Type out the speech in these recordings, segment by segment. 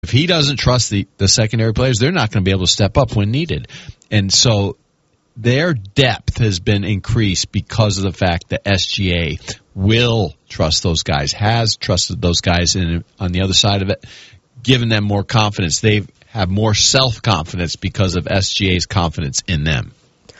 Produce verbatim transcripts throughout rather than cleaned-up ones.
If he doesn't trust the, the secondary players, they're not going to be able to step up when needed. And so their depth has been increased because of the fact that S G A will trust those guys, has trusted those guys in, on the other side of it, given them more confidence. They have more self-confidence because of S G A's confidence in them.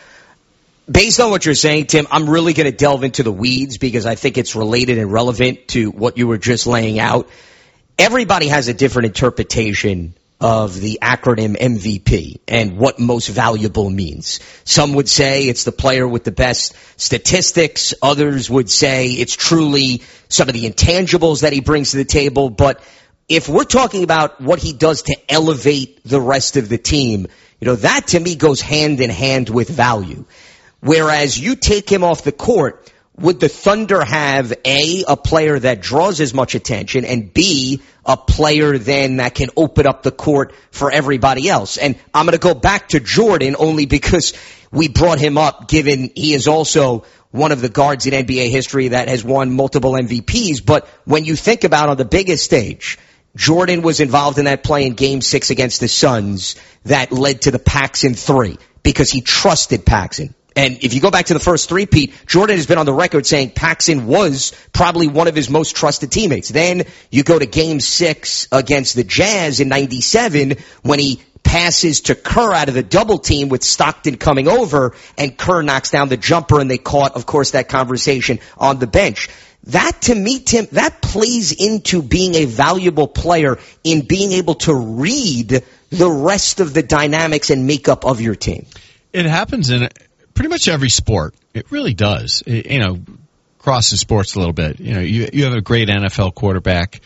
Based on what you're saying, Tim, I'm really going to delve into the weeds because I think it's related and relevant to what you were just laying out. Everybody has a different interpretation of the acronym M V P and what most valuable means. Some would say it's the player with the best statistics. Others would say it's truly some of the intangibles that he brings to the table. But if we're talking about what he does to elevate the rest of the team, you know, that to me goes hand in hand with value. Whereas you take him off the court, would the Thunder have, A, a player that draws as much attention, and B, a player then that can open up the court for everybody else? And I'm going to go back to Jordan only because we brought him up, given he is also one of the guards in N B A history that has won multiple M V Ps. But when you think about on the biggest stage, Jordan was involved in that play in Game six against the Suns that led to the Paxson three because he trusted Paxson. And if you go back to the first three-peat, Jordan has been on the record saying Paxson was probably one of his most trusted teammates. Then you go to Game six against the Jazz in ninety-seven when he passes to Kerr out of the double team with Stockton coming over, and Kerr knocks down the jumper, and they caught, of course, that conversation on the bench. That, to me, Tim, that plays into being a valuable player in being able to read the rest of the dynamics and makeup of your team. It happens in pretty much every sport. It really does. It, you know, crosses sports a little bit. You know, you you have a great N F L quarterback,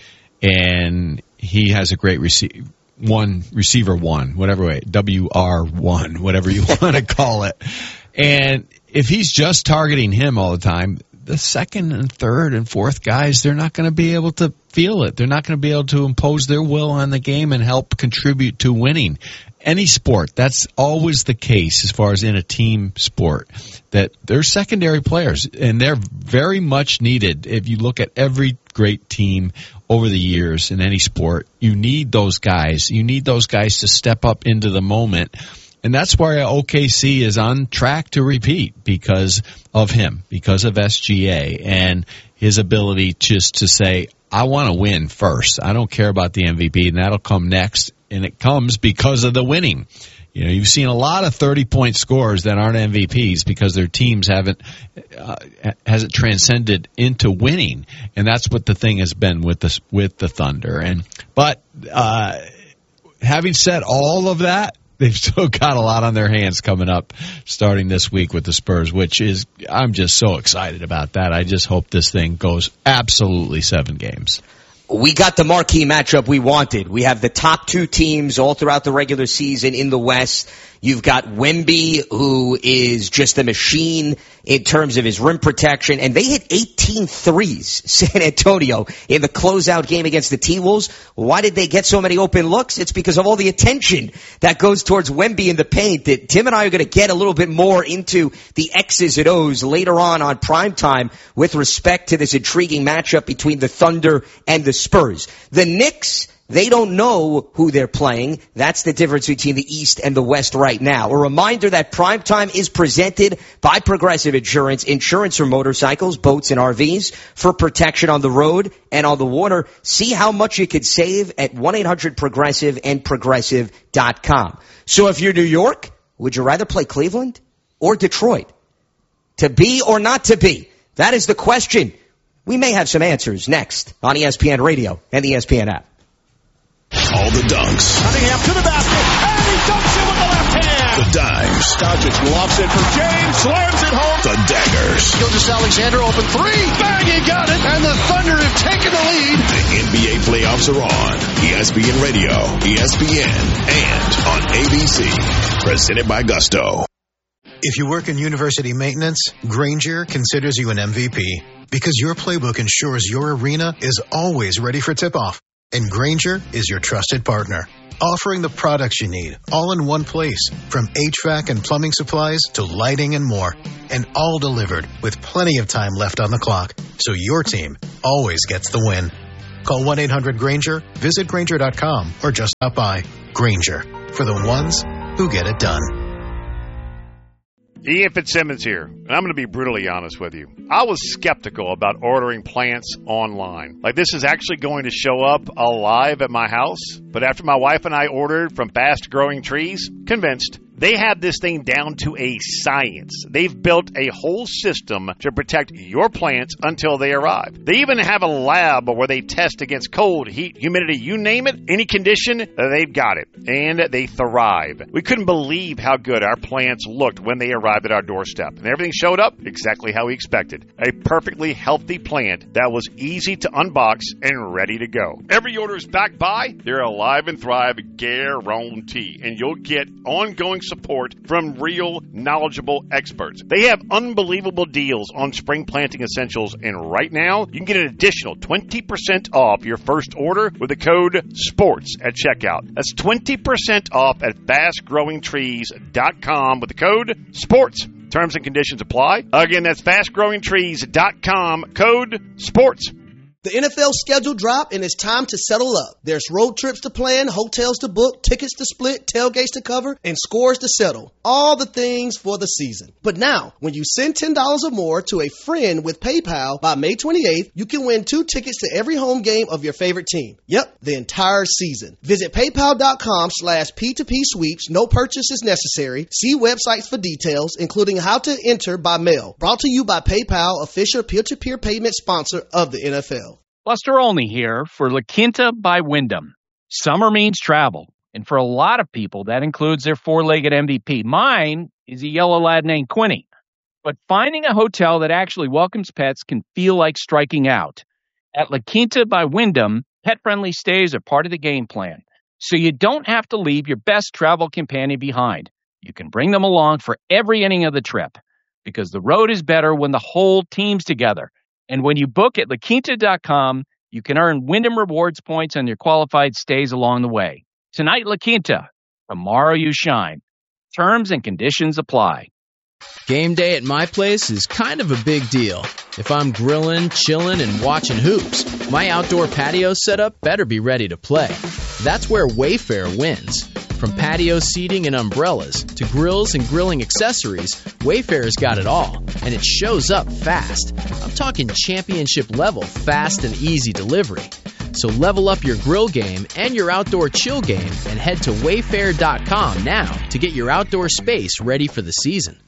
and he has a great receiver. One receiver one, whatever way, W R one, whatever you want to call it. And if he's just targeting him all the time, the second and third and fourth guys, they're not going to be able to feel it. They're not going to be able to impose their will on the game and help contribute to winning. Any sport, that's always the case as far as in a team sport, that they're secondary players, and they're very much needed. If you look at every great team over the years in any sport, you need those guys. You need those guys to step up into the moment. And that's why O K C is on track to repeat because of him, because of S G A and his ability just to say, I want to win first. I don't care about the M V P, and that'll come next. And it comes because of the winning. You know, you've seen a lot of thirty-point scores that aren't M V Ps because their teams haven't uh, hasn't transcended into winning, and that's what the thing has been with the with the Thunder. And but uh, having said all of that, they've still got a lot on their hands coming up starting this week with the Spurs, which is I'm just so excited about that. I just hope this thing goes absolutely seven games. We got the marquee matchup we wanted. We have the top two teams all throughout the regular season in the West. You've got Wemby, who is just a machine in terms of his rim protection, and they hit eighteen threes, San Antonio, in the closeout game against the T-Wolves. Why did they get so many open looks? It's because of all the attention that goes towards Wemby in the paint. That Tim and I are going to get a little bit more into the X's and O's later on on primetime with respect to this intriguing matchup between the Thunder and the Spurs. The Knicks, they don't know who they're playing. That's the difference between the East and the West right now. A reminder that Primetime is presented by Progressive Insurance. Insurance for motorcycles, boats, and R Vs for protection on the road and on the water. See how much you could save at one eight hundred progressive and progressive dot com. So if you're New York, would you rather play Cleveland or Detroit? To be or not to be? That is the question. We may have some answers next on E S P N Radio and the E S P N app. All the dunks. Cunningham to the basket, and he dunks it with the left hand. The dimes. Doncic lofts it for James, slams it home. The daggers. Gilgeous-Alexander open three, bang, he got it, and the Thunder have taken the lead. The N B A playoffs are on. E S P N Radio, E S P N, and on A B C. Presented by Gusto. If you work in university maintenance, Grainger considers you an M V P because your playbook ensures your arena is always ready for tip-off. And Grainger is your trusted partner, offering the products you need all in one place, from H V A C and plumbing supplies to lighting and more, and all delivered with plenty of time left on the clock, so your team always gets the win. Call one eight hundred Granger, visit Granger dot com, or just stop by. Granger, for the ones who get it done. Ian Fitzsimmons here, and I'm going to be brutally honest with you. I was skeptical about ordering plants online. Like, this is actually going to show up alive at my house. But after my wife and I ordered from Fast Growing Trees, convinced. They have this thing down to a science. They've built a whole system to protect your plants until they arrive. They even have a lab where they test against cold, heat, humidity, you name it, any condition, they've got it. And they thrive. We couldn't believe how good our plants looked when they arrived at our doorstep. And everything showed up exactly how we expected. A perfectly healthy plant that was easy to unbox and ready to go. Every order is backed by their Alive and Thrive guarantee. And you'll get ongoing support from real, knowledgeable experts. They have unbelievable deals on spring planting essentials, and right now, you can get an additional twenty percent off your first order with the code SPORTS at checkout. That's twenty percent off at fast growing trees dot com with the code SPORTS. Terms and conditions apply. Again, that's fast growing trees dot com, code SPORTS. The N F L schedule dropped, and it's time to settle up. There's road trips to plan, hotels to book, tickets to split, tailgates to cover, and scores to settle. All the things for the season. But now, when you send ten dollars or more to a friend with PayPal by May twenty-eighth, you can win two tickets to every home game of your favorite team. Yep, the entire season. Visit paypal.com slash P2P sweeps. No purchase is necessary. See websites for details, including how to enter by mail. Brought to you by PayPal, official peer-to-peer payment sponsor of the N F L. Buster Olney here for La Quinta by Wyndham. Summer means travel, and for a lot of people, that includes their four-legged M V P. Mine is a yellow lad named Quinny. But finding a hotel that actually welcomes pets can feel like striking out. At La Quinta by Wyndham, pet-friendly stays are part of the game plan, so you don't have to leave your best travel companion behind. You can bring them along for every inning of the trip, because the road is better when the whole team's together. And when you book at La Quinta dot com, you can earn Wyndham Rewards points on your qualified stays along the way. Tonight, La Quinta. Tomorrow, you shine. Terms and conditions apply. Game day at my place is kind of a big deal. If I'm grilling, chilling, and watching hoops, my outdoor patio setup better be ready to play. That's where Wayfair wins. From patio seating and umbrellas to grills and grilling accessories, Wayfair's got it all, and it shows up fast. I'm talking championship level fast and easy delivery. So level up your grill game and your outdoor chill game and head to wayfair dot com now to get your outdoor space ready for the season.